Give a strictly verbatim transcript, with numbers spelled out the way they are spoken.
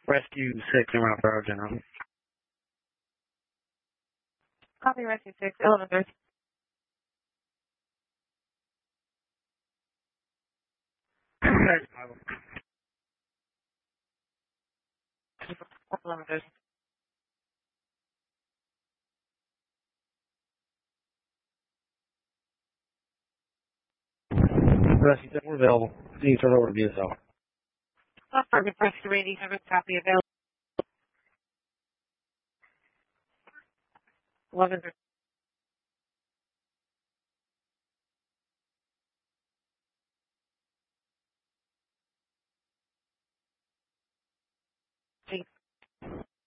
Rescue six, around Broward General. Copy, Rescue six, eleven thirty. eleven thirty. Rescue six, we're available. See you turn over to B S L. Oh, perfect. Rescue eighty, have a copy available. eleven thirty.